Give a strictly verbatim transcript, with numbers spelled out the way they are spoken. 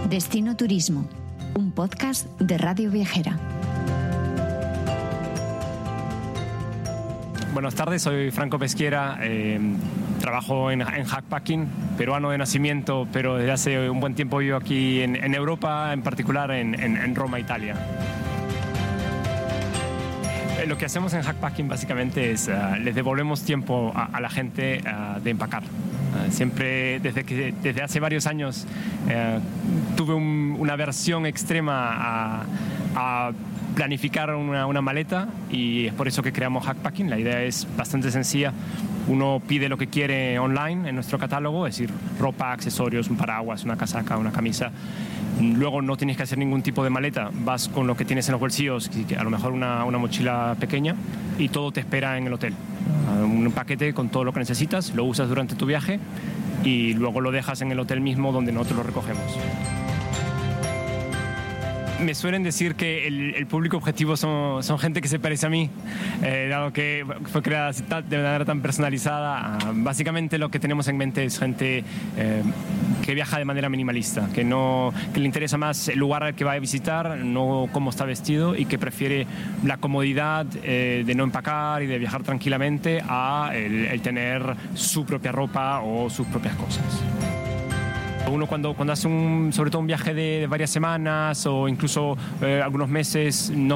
Destino Turismo, un podcast de Radio Viajera. Buenas tardes, soy Franco Pesquera, eh, trabajo en, en Hackpacking, peruano de nacimiento, pero desde hace un buen tiempo vivo aquí en, en Europa, en particular en, en, en Roma, Italia. Lo que hacemos en Hackpacking básicamente es uh, les devolvemos tiempo a, a la gente uh, de empacar. Uh, siempre, desde, que, desde hace varios años, uh, tuve un, una aversión extrema a, a planificar una, una maleta, y es por eso que creamos Hackpacking. La idea es bastante sencilla. Uno pide lo que quiere online en nuestro catálogo, es decir, ropa, accesorios, un paraguas, una casaca, una camisa. Luego no tienes que hacer ningún tipo de maleta, vas con lo que tienes en los bolsillos, a lo mejor una, una mochila pequeña, y todo te espera en el hotel. Un paquete con todo lo que necesitas, lo usas durante tu viaje y luego lo dejas en el hotel mismo donde nosotros lo recogemos. Me suelen decir que el, el público objetivo son, son gente que se parece a mí, eh, dado que fue creada de manera tan personalizada. Uh, básicamente lo que tenemos en mente es gente eh, que viaja de manera minimalista, que, no, que le interesa más el lugar al que va a visitar, no cómo está vestido, y que prefiere la comodidad eh, de no empacar y de viajar tranquilamente a el, el tener su propia ropa o sus propias cosas. Uno cuando, cuando hace un, sobre todo un viaje de, de varias semanas o incluso eh, algunos meses, no